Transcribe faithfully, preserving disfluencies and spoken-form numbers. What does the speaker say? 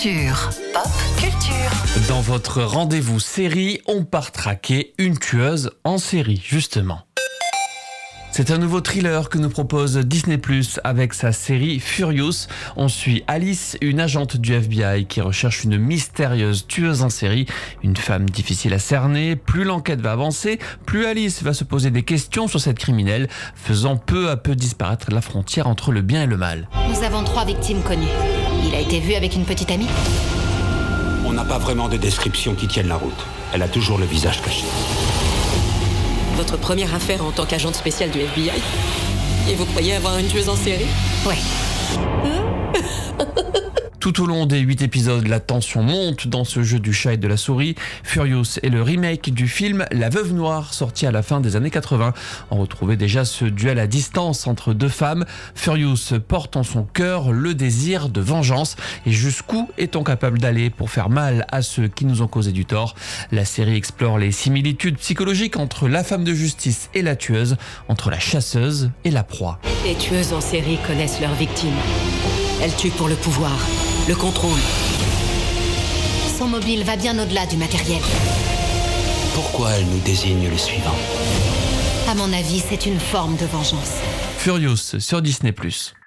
culture. Pop culture. Dans votre rendez-vous série, on part traquer une tueuse en série, justement. C'est un nouveau thriller que nous propose Disney plus, avec sa série Furious. On suit Alice, une agente du F B I qui recherche une mystérieuse tueuse en série. Une femme difficile à cerner. Plus l'enquête va avancer, plus Alice va se poser des questions sur cette criminelle, faisant peu à peu disparaître la frontière entre le bien et le mal. Nous avons trois victimes connues. Il a été vu avec une petite amie. On n'a pas vraiment de description qui tienne la route. Elle a toujours le visage caché. Votre première affaire en tant qu'agente spéciale du F B I? Et vous croyez avoir une tueuse en série? Ouais. Tout au long des huit épisodes, la tension monte dans ce jeu du chat et de la souris. Furious est le remake du film La Veuve Noire, sorti à la fin des années quatre-vingts. On retrouvait déjà ce duel à distance entre deux femmes. Furious porte en son cœur le désir de vengeance. Et jusqu'où est-on capable d'aller pour faire mal à ceux qui nous ont causé du tort? La série explore les similitudes psychologiques entre la femme de justice et la tueuse, entre la chasseuse et la proie. Les tueuses en série connaissent leurs victimes. Elles tuent pour le pouvoir, le contrôle. Son mobile va bien au-delà du matériel. Pourquoi elle nous désigne le suivant? À mon avis, c'est une forme de vengeance. Furious sur Disney plus.